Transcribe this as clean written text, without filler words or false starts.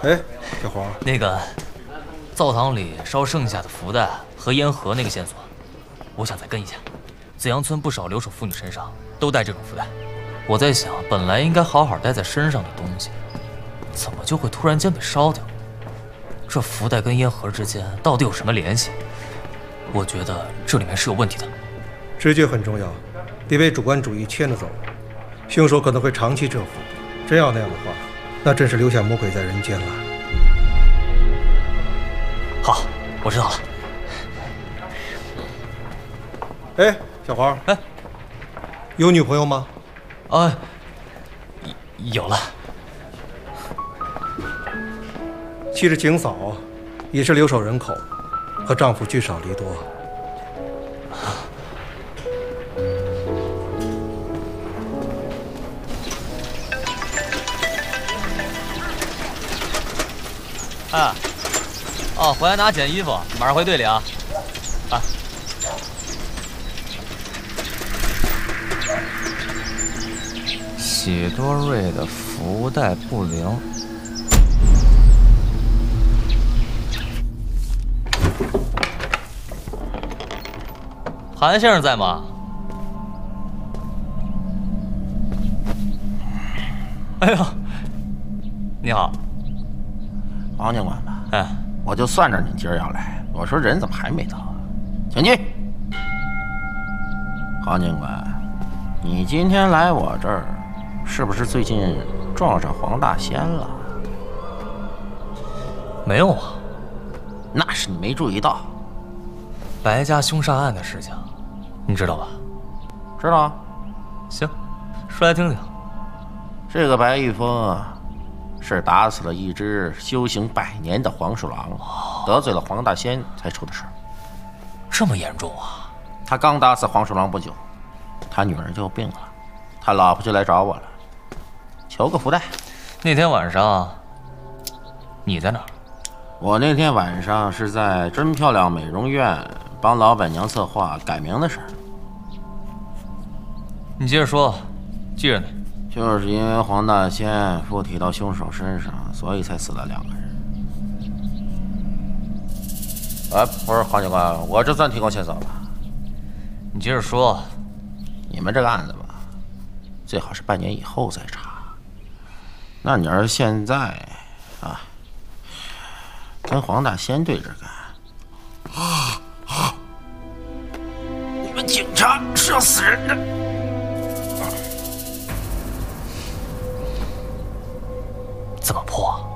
哎，小黄， 那个灶堂里烧剩下的福袋和烟盒那个线索，我想再跟一下。紫阳村不少留守妇女身上都带这种福袋，我在想，本来应该好好带在身上的东西，怎么就会突然间被烧掉？这福袋跟烟盒之间到底有什么联系？我觉得这里面是有问题的。 直觉很重要，得被主观主义牵着走。凶手可能会长期蛰伏，真要那样的话，那真是留下魔鬼在人间了。 好，我知道了。 哎，小黄， 哎， 有女朋友吗？ 有了。 其实景嫂也是留守人口，和丈夫聚少离多。 回来拿捡衣服，马上回队里啊。喜多瑞的福袋不灵。韩先生在吗？哎呦，你好， 黄警官吧？ 哎， 我就算着你今儿要来，我说人怎么还没到啊？请进。黄警官，你今天来我这儿，是不是最近撞上黄大仙了？ 没有啊， 那是你没注意到。 白家凶杀案的事情，你知道吧？ 知道啊。 行，说来听听。 这个白玉峰啊，是打死了一只修行100年的黄鼠狼，得罪了黄大仙才出的事。 这么严重啊？ 他刚打死黄鼠狼不久，他女儿就病了，他老婆就来找我了，求个福袋。 那天晚上你在哪儿？ 我那天晚上是在真漂亮美容院帮老板娘策划改名的事儿。 你接着说，记着呢。 就是因为黄大仙附体到凶手身上，所以才死了2个人。不是黄警官，我这算提供线索吧？ 你接着说。 你们这个案子吧，最好是半年以后再查。那你要是现在啊，跟黄大仙对着干，你们警察是要死人的。 怎么破？